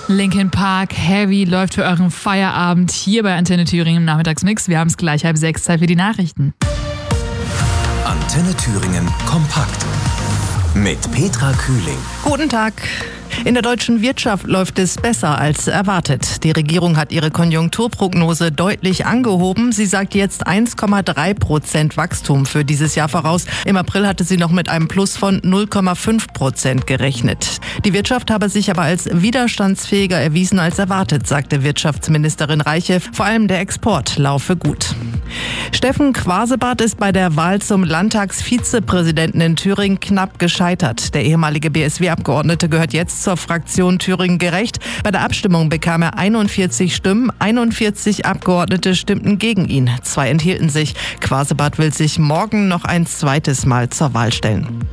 Linkin Park, Heavy läuft für euren Feierabend hier bei Antenne Thüringen im Nachmittagsmix. Wir haben es gleich 5:30, Zeit für die Nachrichten. Antenne Thüringen kompakt mit Petra Kühling. Guten Tag. In der deutschen Wirtschaft läuft es besser als erwartet. Die Regierung hat ihre Konjunkturprognose deutlich angehoben. Sie sagt jetzt 1,3% Wachstum für dieses Jahr voraus. Im April hatte sie noch mit einem Plus von 0,5% gerechnet. Die Wirtschaft habe sich aber als widerstandsfähiger erwiesen als erwartet, sagte Wirtschaftsministerin Reiche. Vor allem der Export laufe gut. Steffen Quasebart ist bei der Wahl zum Landtagsvizepräsidenten in Thüringen knapp gescheitert. Der ehemalige BSW-Abgeordnete gehört jetzt zur Fraktion Thüringen gerecht. Bei der Abstimmung bekam er 41 Stimmen. 41 Abgeordnete stimmten gegen ihn. 2 enthielten sich. Quasebart will sich morgen noch ein zweites Mal zur Wahl stellen.